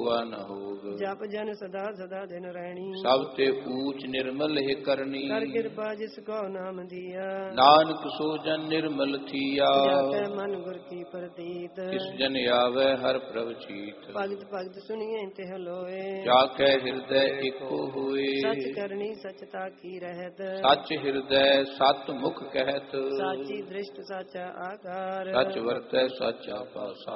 ਹੋਆ ਨ ਹੋਗ। ਜਪ ਜਨ ਸਦਾ ਸਦਾ ਦਿਨ ਰਹਿਣੀ, ਸਭ ਤੇ ਊਚ ਨਿਰਮਲ ਹੈ ਕਰਨੀ। ਕਰ ਕਿਰਪਾ ਜਿਸ ਕੋ ਨਾਮ ਦੀਆ, ਨਾਨਕ ਸੋ ਜਨ ਨਿਰਮਲ ਥੀਆ। ਜਾਪੈ ਮਨ ਗੁਰ ਕੀ ਪ੍ਰਤੀਤ, ਤਿਸ ਜਨ ਆਵੈ ਹਰ ਪ੍ਰਭ ਚੀਤ। ਭਗਤ ਭਗਤ ਸੁਣੀਐ ਤਿਹ ਲੋਏ, ਜਾਕੈ ਹਿਰਦੈ ਏਕੋ ਹੋਏ। ਸਚ ਕਰਨੀ ਸਚਤਾ ਕੀ ਰਹਿਤ, ਸਚ ਹਿਰਦੈ ਸਤ ਮੁਖ ਕਹਿਤ। ਸਾਚੀ ਦ੍ਰਿਸ਼ਟ ਸਾਚਾ ਆਕਾਰ, ਸਚ ਵਰਤੈ ਸਚ ਆਪਾ